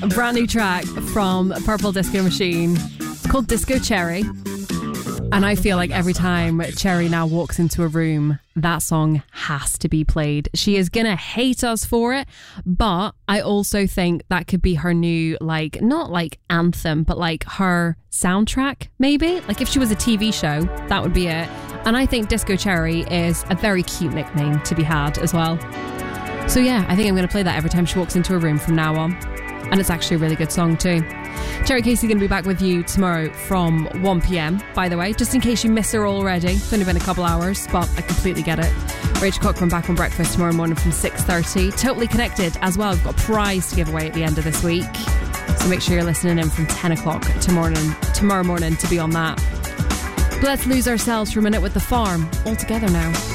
A brand new track from Purple Disco Machine. It's called Disco Cherry. And I feel like every time Cherry now walks into a room, that song has to be played. She is gonna hate us for it, but I also think that could be her new, like, not like anthem, but like her soundtrack, maybe. Like if she was a TV show, that would be it. And I think Disco Cherry is a very cute nickname to be had as well. So yeah, I think I'm gonna play that every time she walks into a room from now on. And it's actually a really good song too. Cherry Casey's going to be back with you tomorrow from 1pm, by the way, just in case you miss her already. It's only been a couple hours, but I completely get it. Rachel Cochran back on Breakfast tomorrow morning from 6:30. Totally Connected as well. We've got a prize to give away at the end of this week. So make sure you're listening in from 10 o'clock tomorrow morning to be on that. But let's lose ourselves for a minute with The Farm all together now.